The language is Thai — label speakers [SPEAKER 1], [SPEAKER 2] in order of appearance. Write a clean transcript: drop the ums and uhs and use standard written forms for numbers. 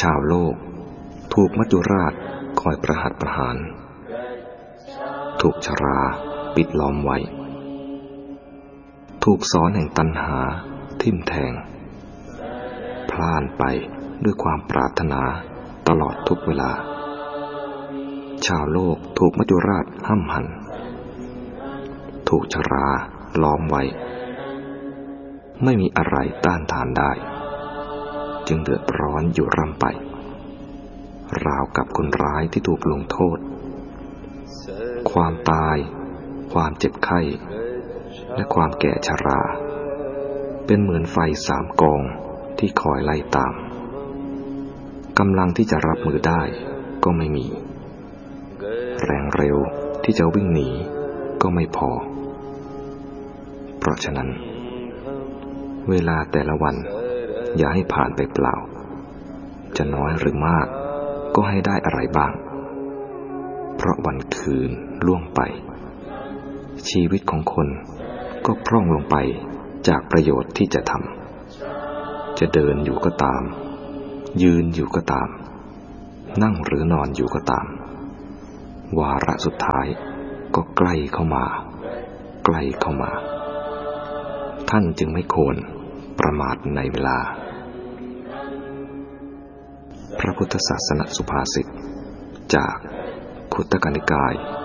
[SPEAKER 1] ชาวโลกถูกมัจจุราชคอยประหัตประหารถูกชราปิดล้อมไว้ถูกศรแห่งตัณหาทิ่มแทงพล่านไปด้วยความปรารถนาตลอดทุกเวลาชาวโลกถูกมัจจุราชห้ำหั่นถูกชราล้อมไว้ไม่มีอะไรต้านทานได้จึงเดือดร้อนอยู่ร่ำไปราวกับคนร้ายที่ถูกลงโทษความตายความเจ็บไข้และความแก่ชราเป็นเหมือนไฟ3 กองที่คอยไล่ตามกำลังที่จะรับมือได้ก็ไม่มีแรงเร็วที่จะวิ่งหนีก็ไม่พอเพราะฉะนั้นเวลาแต่ละวันอย่าให้ผ่านไปเปล่าจะน้อยหรือมากก็ให้ได้อะไรบ้างเพราะวันคืนล่วงไปชีวิตของคนก็พร่องลงไปจากประโยชน์ที่จะทำจะเดินอยู่ก็ตามยืนอยู่ก็ตามนั่งหรือนอนอยู่ก็ตามวาระสุดท้ายก็ใกล้เข้ามาใกล้เข้ามาท่านจึงไม่ควรประมาทในเวลาพระพุทธศาสนสุภาษิตจากขุตตกนิกาย